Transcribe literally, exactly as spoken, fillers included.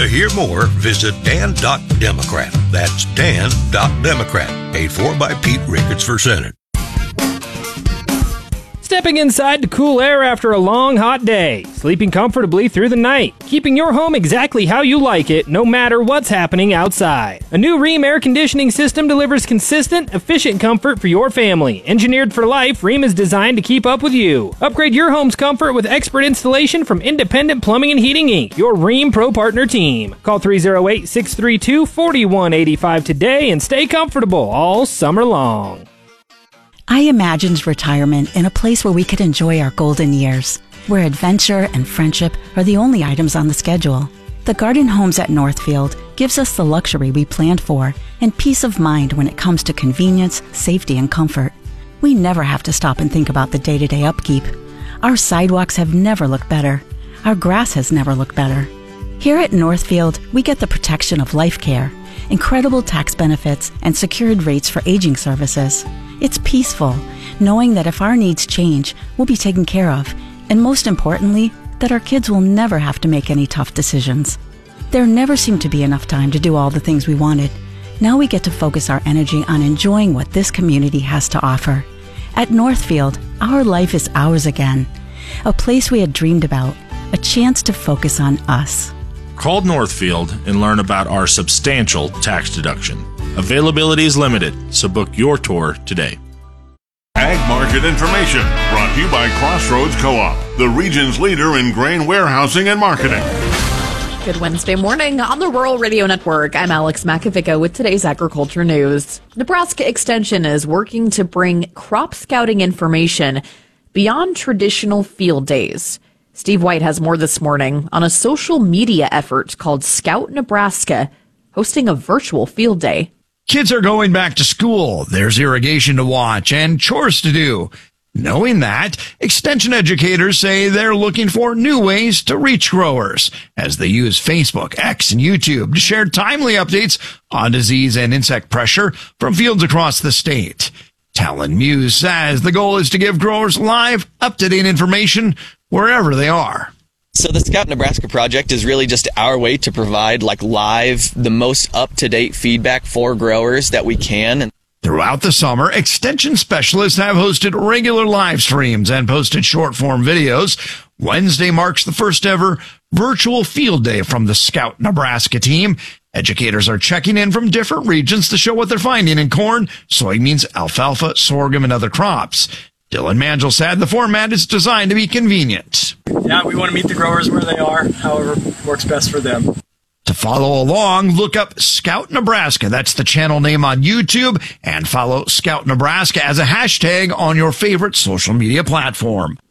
To hear more, visit dan dot democrat. That's dan dot democrat. Paid for by Pete Ricketts for Senate. Stepping inside to cool air after a long, hot day. Sleeping comfortably through the night. Keeping your home exactly how you like it, no matter what's happening outside. A new Rheem air conditioning system delivers consistent, efficient comfort for your family. Engineered for life, Rheem is designed to keep up with you. Upgrade your home's comfort with expert installation from Independent Plumbing and Heating, Incorporated, your Rheem Pro Partner team. Call three oh eight, six three two, four one eight five today and stay comfortable all summer long. I imagined retirement in a place where we could enjoy our golden years, where adventure and friendship are the only items on the schedule. The Garden Homes at Northfield gives us the luxury we planned for and peace of mind when it comes to convenience, safety, and comfort. We never have to stop and think about the day-to-day upkeep. Our sidewalks have never looked better. Our grass has never looked better. Here at Northfield, we get the protection of life care, incredible tax benefits, and secured rates for aging services. It's peaceful, knowing that if our needs change, we'll be taken care of, and most importantly, that our kids will never have to make any tough decisions. There never seemed to be enough time to do all the things we wanted. Now we get to focus our energy on enjoying what this community has to offer. At Northfield, our life is ours again. A place we had dreamed about, a chance to focus on us. Call Northfield and learn about our substantial tax deduction. Availability is limited, so book your tour today. Ag Market Information, brought to you by Crossroads Co-op, the region's leader in grain warehousing and marketing. Good Wednesday morning on the Rural Radio Network. I'm Alex Macavico with today's agriculture news. Nebraska Extension is working to bring crop scouting information beyond traditional field days. Steve White has more this morning on a social media effort called Scout Nebraska, hosting a virtual field day. Kids are going back to school. There's irrigation to watch and chores to do. Knowing that, extension educators say they're looking for new ways to reach growers as they use Facebook, X, and YouTube to share timely updates on disease and insect pressure from fields across the state. Talon Muse says the goal is to give growers live, up-to-date information wherever they are. So the Scout Nebraska project is really just our way to provide like live, the most up-to-date feedback for growers that we can. Throughout the summer, extension specialists have hosted regular live streams and posted short-form videos. Wednesday marks the first ever virtual field day from the Scout Nebraska team. Educators are checking in from different regions to show what they're finding in corn, soybeans, alfalfa, sorghum, and other crops. Dylan Mangel said the format is designed to be convenient. Yeah, we want to meet the growers where they are, however works best for them. To follow along, look up Scout Nebraska. That's the channel name on YouTube, and follow Scout Nebraska as a hashtag on your favorite social media platform.